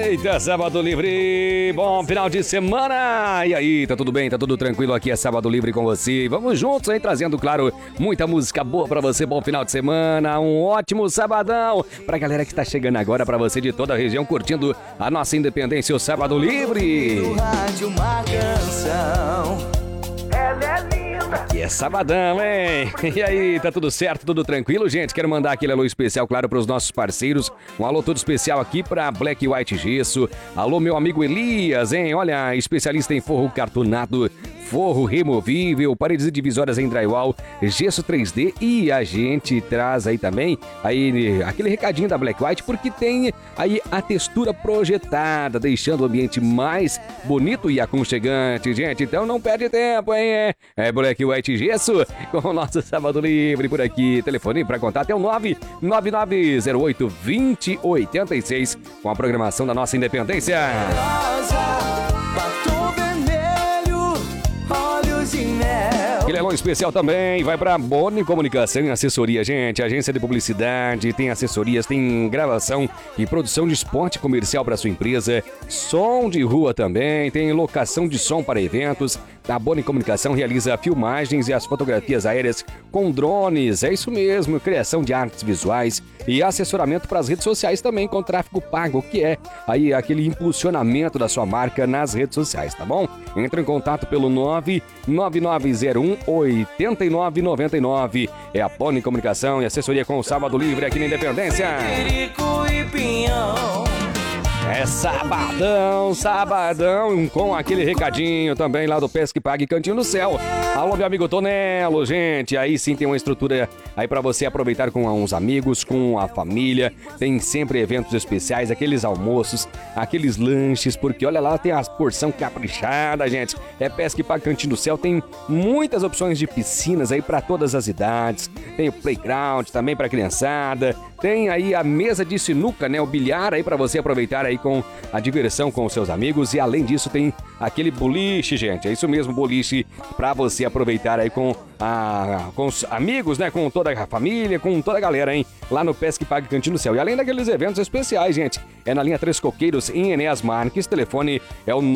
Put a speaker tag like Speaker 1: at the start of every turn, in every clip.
Speaker 1: Eita, Sábado Livre, bom final de semana! E aí, tá tudo bem? Tá tudo tranquilo? Aqui é Sábado Livre com você. Vamos juntos aí, trazendo, claro, muita música boa pra você. Bom final de semana, um ótimo sabadão pra galera que tá chegando agora, pra você de toda a região, curtindo a nossa independência, o Sábado Livre.
Speaker 2: No rádio uma canção. Ela é linda.
Speaker 1: Aqui é sabadão, hein? E aí, tá tudo certo, tudo tranquilo, gente? Quero mandar aquele alô especial, claro, pros nossos parceiros. Um alô todo especial aqui pra Black White Gesso. Alô, meu amigo Elias, hein? Olha, especialista em forro cartonado, forro removível, paredes e divisórias em drywall, gesso 3D, e a gente traz aí também aí aquele recadinho da Black White, porque tem aí a textura projetada, deixando o ambiente mais bonito e aconchegante, gente. Então não perde tempo, hein? É Black White Gesso com o nosso Sábado Livre por aqui. Telefone para contato é o 99908-2086 com a programação da nossa independência. Aquele alô especial também vai pra Boni Comunicação e Assessoria, gente. Agência de publicidade, tem assessorias, tem gravação e produção de esporte comercial para sua empresa, som de rua também, tem locação de som para eventos. A Boni Comunicação realiza filmagens e as fotografias aéreas com drones, é isso mesmo, criação de artes visuais e assessoramento para as redes sociais também com tráfego pago, que é aí aquele impulsionamento da sua marca nas redes sociais, tá bom? Entre em contato pelo 99901-8999. É a Boni Comunicação e Assessoria com o Sábado Livre aqui na Independência. É sabadão, sabadão, com aquele recadinho também lá do Pesque Pague Cantinho do Céu. Alô, meu amigo Tonelo, gente, aí sim tem uma estrutura aí pra você aproveitar com uns amigos, com a família. Tem sempre eventos especiais, aqueles almoços, aqueles lanches, porque olha lá, tem a porção caprichada, gente. É Pesque Pague Cantinho do Céu, tem muitas opções de piscinas aí pra todas as idades. Tem o playground também pra criançada. Tem aí a mesa de sinuca, né, o bilhar aí pra você aproveitar aí com a diversão com os seus amigos. E além disso tem aquele boliche, gente, é isso mesmo, boliche pra você aproveitar aí com os amigos, né, com toda a família, com toda a galera, hein, lá no Pesque Pague Cantinho do Céu. E além daqueles eventos especiais, gente, é na linha Três Coqueiros, em Enéas Marques, telefone é o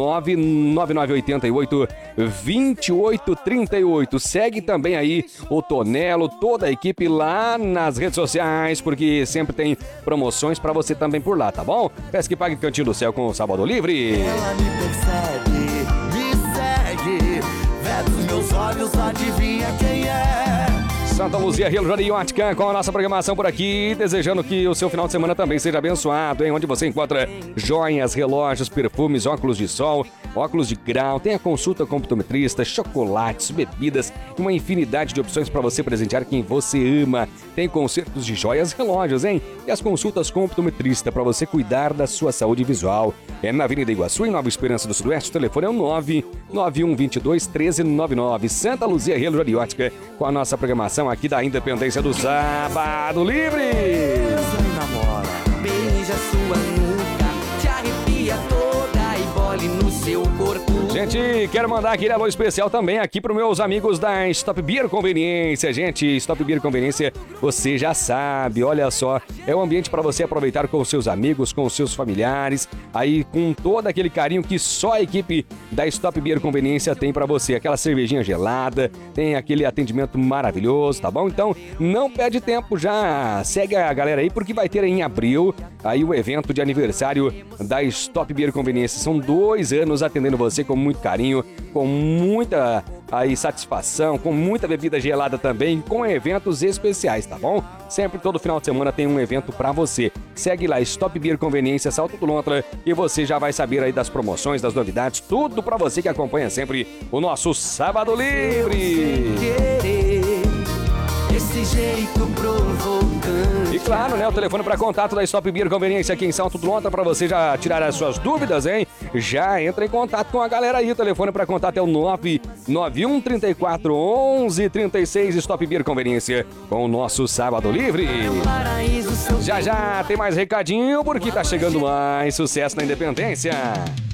Speaker 1: 99988-2838. Segue também aí o Tonelo, toda a equipe lá nas redes sociais, porque sempre tem promoções pra você também por lá, tá bom? Pesque Pague Cantinho do Céu com o Sábado Livre.
Speaker 2: Ela me persegue, me segue, vê dos meus olhos, adivinha quem é?
Speaker 1: Santa Luzia Rio Jardim Ótica com a nossa programação por aqui, desejando que o seu final de semana também seja abençoado, hein? Onde você encontra joias, relógios, perfumes, óculos de sol, óculos de grau, tem a consulta com optometrista, chocolates, bebidas e uma infinidade de opções para você presentear quem você ama. Tem concertos de joias, relógios, hein? E as consultas com optometrista para você cuidar da sua saúde visual. É na Avenida Iguaçu, em Nova Esperança do Sudoeste. O telefone é o 99122-1399. Santa Luzia Rio Jardim Ótica com a nossa programação aqui da Independência do Sábado Livre.
Speaker 2: Namora, beija sua nuca, te arrepia toda e bole no seu corpo.
Speaker 1: Gente, quero mandar aquele alô especial também aqui para os meus amigos da Stop Beer Conveniência. Gente, Stop Beer Conveniência, você já sabe, olha só, é um ambiente para você aproveitar com os seus amigos, com os seus familiares, aí com todo aquele carinho que só a equipe da Stop Beer Conveniência tem para você. Aquela cervejinha gelada, tem aquele atendimento maravilhoso, tá bom? Então, não perde tempo, já segue a galera aí, porque vai ter em abril aí o evento de aniversário da Stop Beer Conveniência. São 2 anos atendendo você com muito carinho, com muita aí satisfação, com muita bebida gelada também, com eventos especiais, tá bom? Sempre, todo final de semana tem um evento pra você. Segue lá, Stop Beer Conveniência, Salto do Lontra, e você já vai saber aí das promoções, das novidades, tudo pra você que acompanha sempre o nosso Sábado Livre.
Speaker 2: Esse jeito provocante.
Speaker 1: E claro, né, o telefone para contato da Stop Beer Conveniência aqui em Salto do Lontra, para você já tirar as suas dúvidas, hein? Já entra em contato com a galera aí. O telefone para contato é o 991341136. Stop Beer Conveniência com o nosso Sábado Livre. Já já tem mais recadinho, porque tá chegando mais sucesso na Independência.